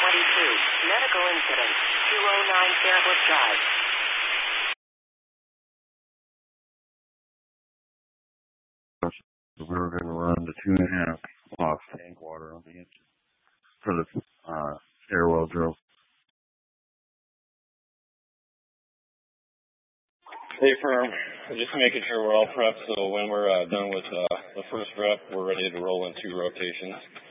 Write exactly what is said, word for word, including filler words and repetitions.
ninety-two, medical incident, two oh nine Fairwood Drive. We were going to run the two and a half off tank water on the engine for the uh, stairwell drill. Hey, firm. Just making sure we're all prepped so when we're uh, done with uh, the first rep, we're ready to roll in two rotations.